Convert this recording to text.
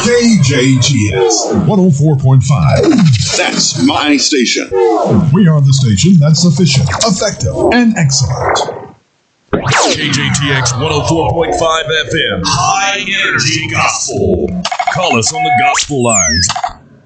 KJTX 104.5. That's my station. We are the station that's efficient, effective, and excellent. KJTX 104.5 FM. High Energy Gospel. Call us on the gospel lines